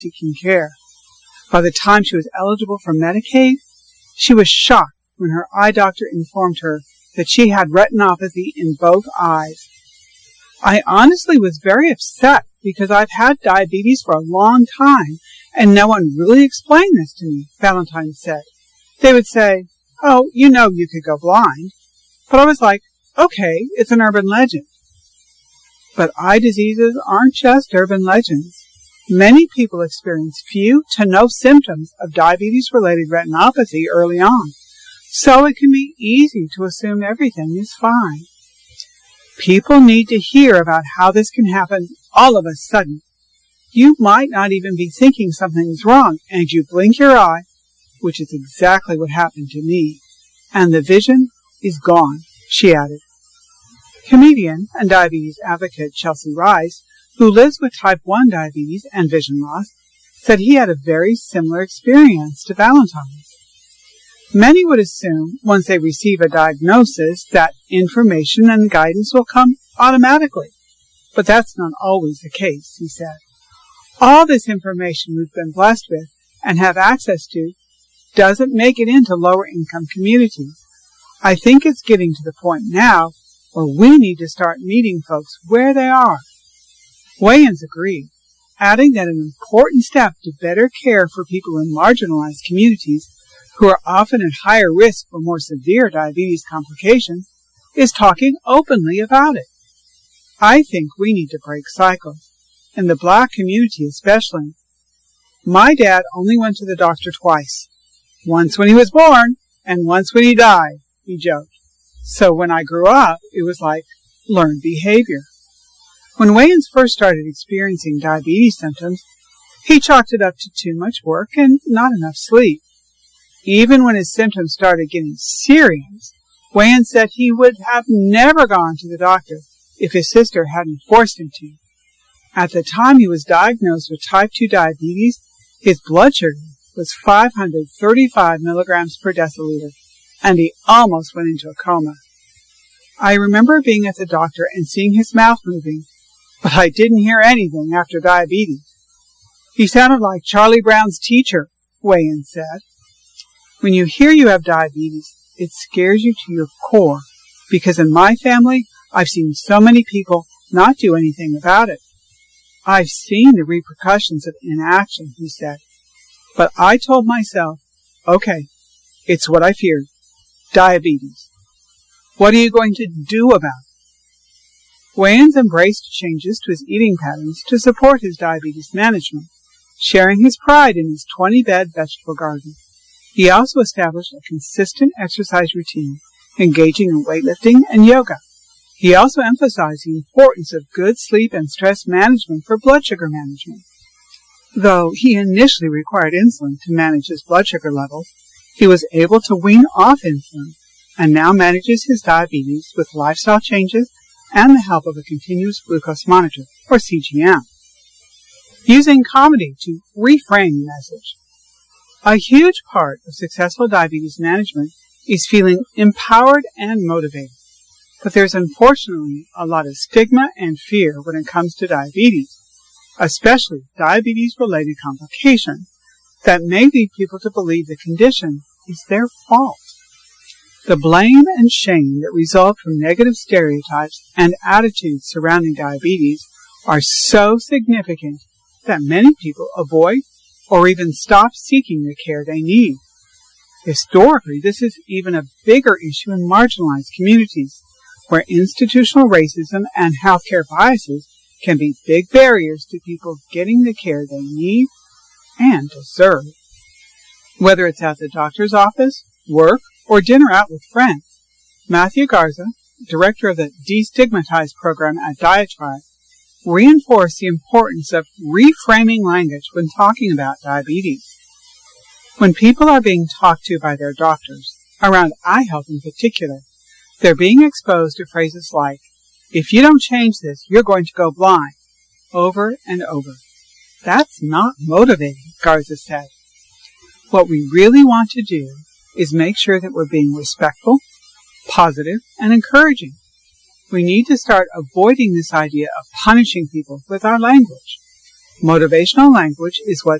seeking care. By the time she was eligible for Medicaid, she was shocked when her eye doctor informed her that she had retinopathy in both eyes. I honestly was very upset because I've had diabetes for a long time and no one really explained this to me, Valentine said. They would say, "Oh, you know you could go blind." But I was like, okay, it's an urban legend. But eye diseases aren't just urban legends. Many people experience few to no symptoms of diabetes-related retinopathy early on, so it can be easy to assume everything is fine. People need to hear about how this can happen all of a sudden. You might not even be thinking something's wrong, and you blink your eye, which is exactly what happened to me, and the vision is gone, she added. Comedian and diabetes advocate Chelsea Rice, who lives with type 1 diabetes and vision loss, said he had a very similar experience to Valentine's. Many would assume once they receive a diagnosis that information and guidance will come automatically, but that's not always the case, he said. All this information we've been blessed with and have access to doesn't make it into lower-income communities. I think it's getting to the point now where we need to start meeting folks where they are. Wayans agreed, adding that an important step to better care for people in marginalized communities who are often at higher risk for more severe diabetes complications is talking openly about it. I think we need to break cycles, in the Black community especially. My dad only went to the doctor twice, once when he was born and once when he died, he joked. So when I grew up, it was like learned behavior. When Wayans first started experiencing diabetes symptoms, he chalked it up to too much work and not enough sleep. Even when his symptoms started getting serious, Wayans said he would have never gone to the doctor if his sister hadn't forced him to. At the time he was diagnosed with type 2 diabetes, his blood sugar was 535 milligrams per deciliter, and he almost went into a coma. I remember being at the doctor and seeing his mouth moving, but I didn't hear anything after diabetes. He sounded like Charlie Brown's teacher, Wayans said. When you hear you have diabetes, it scares you to your core, because in my family, I've seen so many people not do anything about it. I've seen the repercussions of inaction, he said. But I told myself, okay, it's what I feared, diabetes. What are you going to do about it? Wayans embraced changes to his eating patterns to support his diabetes management, sharing his pride in his 20-bed vegetable garden. He also established a consistent exercise routine, engaging in weightlifting and yoga. He also emphasized the importance of good sleep and stress management for blood sugar management. Though he initially required insulin to manage his blood sugar levels, he was able to wean off insulin and now manages his diabetes with lifestyle changes and the help of a continuous glucose monitor, or CGM. Using comedy to reframe the message. A huge part of successful diabetes management is feeling empowered and motivated. But there's unfortunately a lot of stigma and fear when it comes to diabetes, especially diabetes-related complications, that may lead people to believe the condition is their fault. The blame and shame that result from negative stereotypes and attitudes surrounding diabetes are so significant that many people avoid or even stop seeking the care they need. Historically, this is even a bigger issue in marginalized communities, where institutional racism and healthcare biases can be big barriers to people getting the care they need and deserve. Whether it's at the doctor's office, work, or dinner out with friends, Matthew Garza, director of the Destigmatize program at Diatribe, reinforced the importance of reframing language when talking about diabetes. When people are being talked to by their doctors, around eye health in particular, they're being exposed to phrases like, "If you don't change this, you're going to go blind," over and over. That's not motivating, Garza said. What we really want to do is make sure that we're being respectful, positive, and encouraging. We need to start avoiding this idea of punishing people with our language. Motivational language is what